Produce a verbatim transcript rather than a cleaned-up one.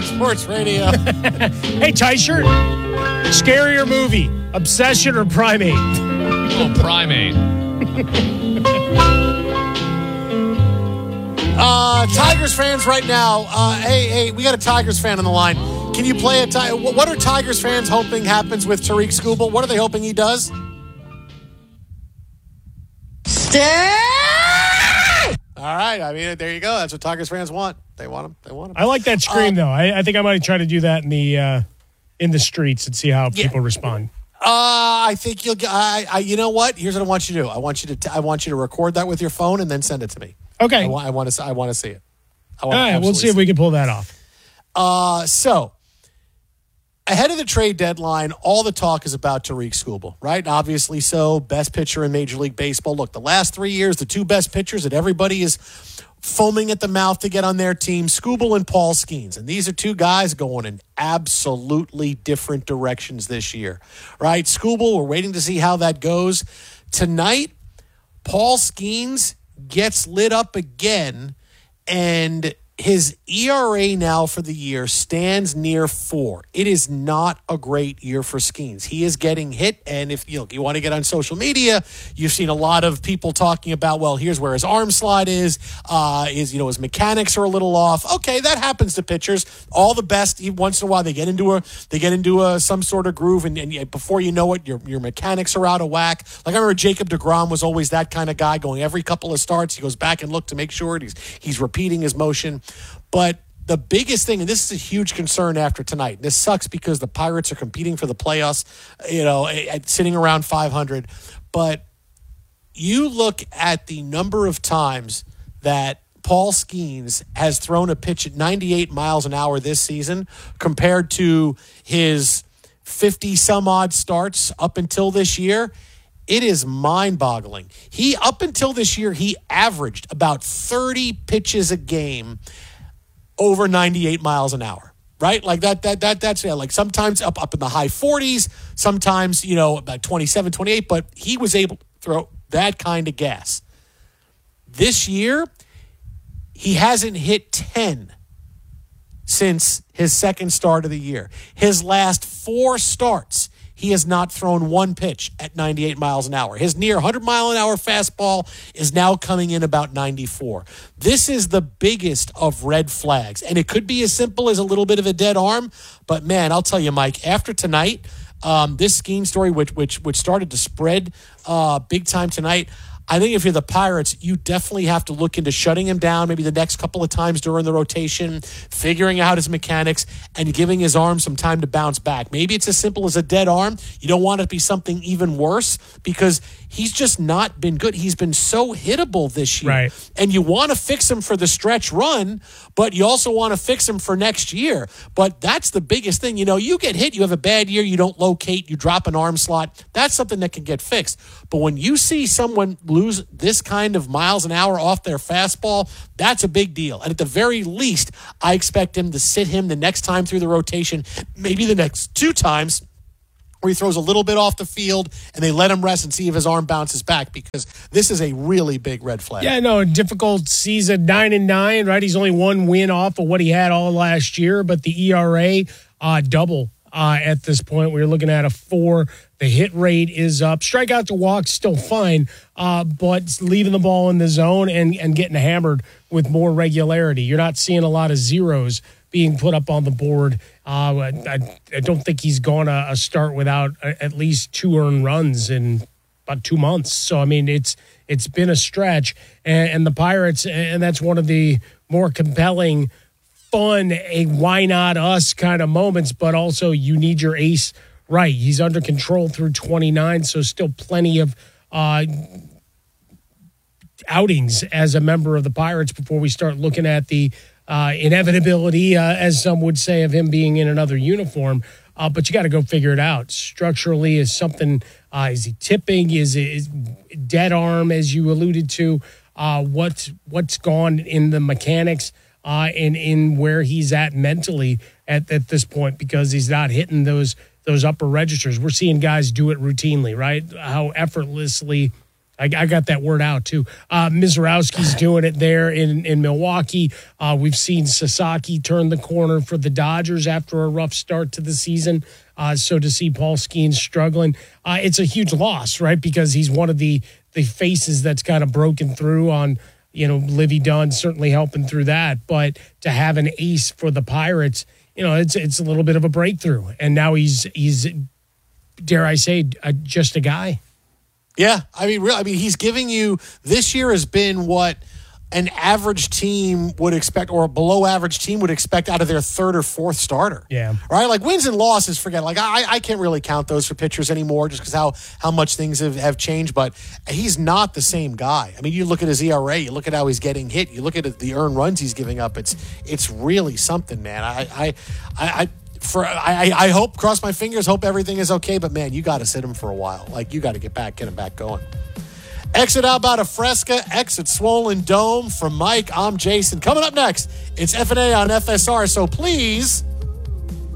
Fox Sports Radio. Hey, T-shirt. Scarier movie, Obsession or Primate? Oh, Primate. uh, Tigers fans right now. Uh, hey, hey, we got a Tigers fan on the line. Can you play a Tiger? What are Tigers fans hoping happens with Tariq Skubal? What are they hoping he does? Stay! All right. I mean, there you go. That's what Tigers fans want. They want him. They want him. I like that scream, um, though. I, I think I might try to do that in the uh, in the streets and see how yeah. people respond. Uh, I think you'll get. I, I, you know what? Here's what I want you to do. I want you to. T- I want you to record that with your phone and then send it to me. Okay. I, wa- I want to. I want to see it. I All right. We'll see if we can pull that off. Uh, so. Ahead of the trade deadline, all the talk is about Tariq Skubal, right? Obviously so. Best pitcher in Major League Baseball. Look, the last three years, the two best pitchers that everybody is foaming at the mouth to get on their team, Skubal and Paul Skeens. And these are two guys going in absolutely different directions this year, right? Skubal, we're waiting to see how that goes. Tonight, Paul Skeens gets lit up again, and his E R A now for the year stands near four. It is not a great year for Skeens. He is getting hit, and if you, you want to get on social media, you've seen a lot of people talking about, well, here's where his arm slide is, uh, is you know his mechanics are a little off. Okay, that happens to pitchers. All the best. Once in a while, they get into a they get into a some sort of groove, and, and before you know it, your your mechanics are out of whack. Like I remember Jacob deGrom was always that kind of guy, going every couple of starts, he goes back and look to make sure he's he's repeating his motion. But the biggest thing, and this is a huge concern after tonight, this sucks because the Pirates are competing for the playoffs, you know, at, sitting around five hundred. But you look at the number of times that Paul Skeens has thrown a pitch at ninety-eight miles an hour this season compared to his fifty some odd starts up until this year. It is mind-boggling. He, up until this year, he averaged about thirty pitches a game over ninety-eight miles an hour, right? Like that, that, that, that's yeah, like sometimes up, up in the high forties, sometimes, you know, about twenty-seven, twenty-eight, but he was able to throw that kind of gas. This year, he hasn't hit ten since his second start of the year. His last four starts, he has not thrown one pitch at ninety-eight miles an hour. His near one hundred mile an hour fastball is now coming in about ninety-four. This is the biggest of red flags. And it could be as simple as a little bit of a dead arm. But, man, I'll tell you, Mike, after tonight, um, this Skeens story, which which which started to spread uh, big time tonight, I think if you're the Pirates, you definitely have to look into shutting him down maybe the next couple of times during the rotation, figuring out his mechanics, and giving his arm some time to bounce back. Maybe it's as simple as a dead arm. You don't want it to be something even worse because he's just not been good. He's been so hittable this year. Right. And you want to fix him for the stretch run, but you also want to fix him for next year. But that's the biggest thing. You know, you get hit, you have a bad year, you don't locate, you drop an arm slot. That's something that can get fixed. But when you see someone lose this kind of miles an hour off their fastball, that's a big deal. And at the very least, I expect him to sit him the next time through the rotation, maybe the next two times, where he throws a little bit off the field and they let him rest and see if his arm bounces back, because this is a really big red flag. Yeah, no, difficult season, nine and nine, right? He's only one win off of what he had all last year, but the E R A uh, double uh, at this point. We're looking at a four. The hit rate is up. Strikeout to walk still fine, uh, but leaving the ball in the zone and, and getting hammered with more regularity. You're not seeing a lot of zeros being put up on the board. Uh, I, I don't think he's going to uh, start without at least two earned runs in about two months. So, I mean, it's it's been a stretch. And, and the Pirates, and that's one of the more compelling, fun, a why not us kind of moments, but also you need your ace right. He's under control through twenty-nine, so still plenty of uh, outings as a member of the Pirates before we start looking at the uh, inevitability, uh, as some would say, of him being in another uniform. Uh, but you got to go figure it out. Structurally, is something, uh, is he tipping? Is it dead arm, as you alluded to? Uh, what's, what's gone in the mechanics uh, and in where he's at mentally at, at this point, because he's not hitting those those upper registers. We're seeing guys do it routinely, right? How effortlessly I, I got that word out, too. Uh, Mizorowski's doing it there in, in Milwaukee. Uh, we've seen Sasaki turn the corner for the Dodgers after a rough start to the season. Uh, so to see Paul Skeens struggling, uh, it's a huge loss, right? Because he's one of the, the faces that's kind of broken through on, you know, Livy Dunn certainly helping through that. But to have an ace for the Pirates, you know, it's it's a little bit of a breakthrough. And now he's, he's dare I say, uh, just a guy. Yeah, I mean, really, I mean, he's giving you this year has been what an average team would expect, or a below average team would expect out of their third or fourth starter. Yeah, right. Like wins and losses, forget. Like I, I can't really count those for pitchers anymore, just because how how much things have, have changed. But he's not the same guy. I mean, you look at his E R A, you look at how he's getting hit, you look at the earned runs he's giving up. It's it's really something, man. I I I. I For I, I hope, cross my fingers, hope everything is okay. But man, you got to sit him for a while. Like you got to get back, get him back going. Exit out about a Fresca, exit Swollen Dome. From Mike, I'm Jason. Coming up next, it's F and A on F S R. So please